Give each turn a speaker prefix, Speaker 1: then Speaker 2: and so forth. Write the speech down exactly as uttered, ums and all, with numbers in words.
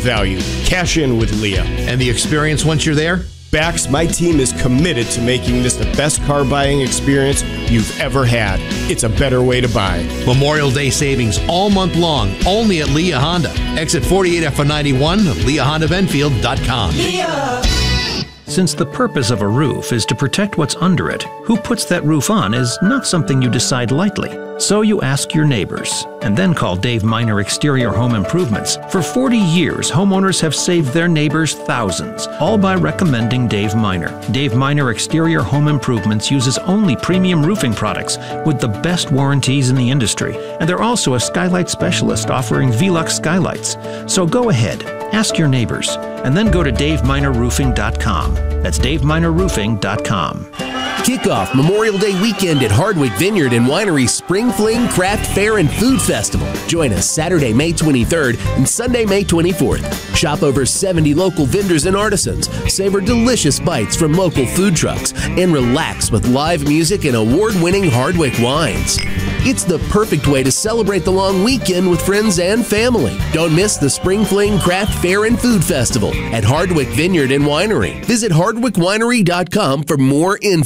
Speaker 1: value. Cash in with Leah.
Speaker 2: And the experience once you're there?
Speaker 1: Bax, my team is committed to making this the best car buying experience you've ever had. It's a better way to buy.
Speaker 2: Memorial Day savings all month long, only at Leah Honda. Exit forty-eight F ninety-one, leah honda benfield dot com.
Speaker 3: Leah.
Speaker 4: Since the purpose of a roof is to protect what's under it, who puts that roof on is not something you decide lightly. So you ask your neighbors, and then call Dave Miner Exterior Home Improvements. For forty years, homeowners have saved their neighbors thousands, all by recommending Dave Miner. Dave Miner Exterior Home Improvements uses only premium roofing products with the best warranties in the industry, and they're also a skylight specialist offering Velux skylights. So go ahead, ask your neighbors, and then go to dave miner roofing dot com. That's dave miner roofing dot com.
Speaker 5: Kick off Memorial Day weekend at Hardwick Vineyard and Winery Spring Fling Craft Fair and Food Festival. Join us Saturday, May twenty-third and Sunday, May twenty-fourth. Shop over seventy local vendors and artisans, savor delicious bites from local food trucks, and relax with live music and award-winning Hardwick wines. It's the perfect way to celebrate the long weekend with friends and family. Don't miss the Spring Fling Craft Fair and Food Festival at Hardwick Vineyard and Winery. Visit hardwick winery dot com for more info.